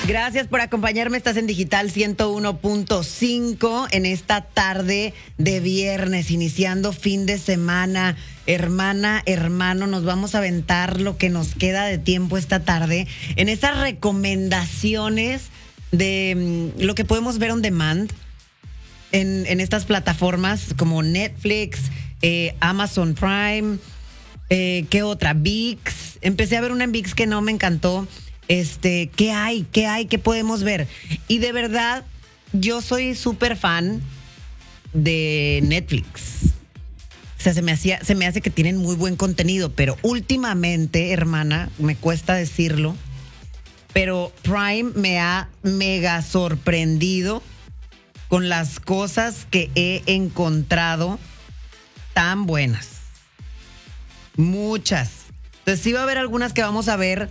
Gracias por acompañarme. Estás en Digital 101.5 en esta tarde de viernes, iniciando fin de semana. Hermana, hermano, nos vamos a aventar lo que nos queda de tiempo esta tarde en estas recomendaciones de lo que podemos ver on demand en estas plataformas como Netflix, Amazon Prime, ¿qué otra? ViX. Empecé a ver una en ViX que no me encantó. ¿Qué hay? ¿Qué podemos ver? Y de verdad, yo soy súper fan de Netflix. O sea, se me hace que tienen muy buen contenido, pero últimamente, hermana, me cuesta decirlo, pero Prime me ha mega sorprendido con las cosas que he encontrado tan buenas. Muchas. Entonces sí va a haber algunas que vamos a ver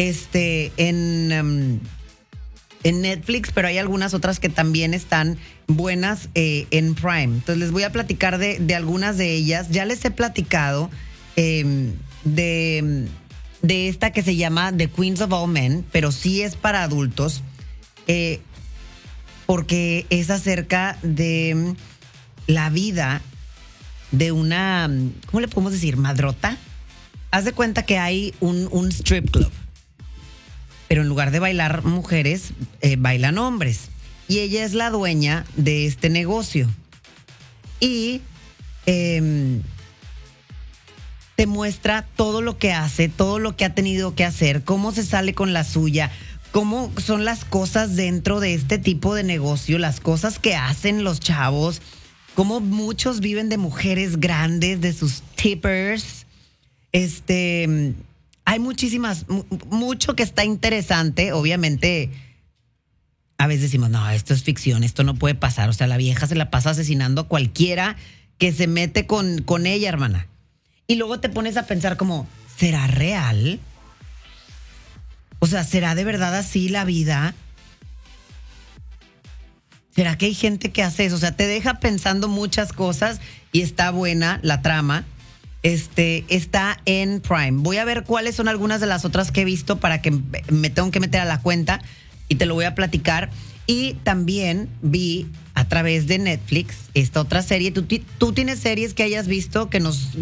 en Netflix, pero hay algunas otras que también están buenas en Prime. Entonces les voy a platicar de algunas de ellas. Ya les he platicado de esta que se llama The Queens of All Men, pero sí es para adultos, porque es acerca de la vida de una, ¿cómo le podemos decir? ¿Madrota? Haz de cuenta que hay un strip club, pero en lugar de bailar mujeres, bailan hombres. Y ella es la dueña de este negocio. Y te muestra todo lo que hace, todo lo que ha tenido que hacer, cómo se sale con la suya, cómo son las cosas dentro de este tipo de negocio, las cosas que hacen los chavos, cómo muchos viven de mujeres grandes, de sus tippers. Hay mucho que está interesante. Obviamente, a veces decimos, no, esto es ficción, esto no puede pasar. O sea, la vieja se la pasa asesinando a cualquiera que se mete con ella, hermana. Y luego te pones a pensar como, ¿será real? O sea, ¿será de verdad así la vida? ¿Será que hay gente que hace eso? O sea, te deja pensando muchas cosas y está buena la trama. Está en Prime. Voy a ver cuáles son algunas de las otras que he visto para que me tengo que meter a la cuenta y te lo voy a platicar. Y también vi a través de Netflix esta otra serie. ¿Tú tienes series que hayas visto que nos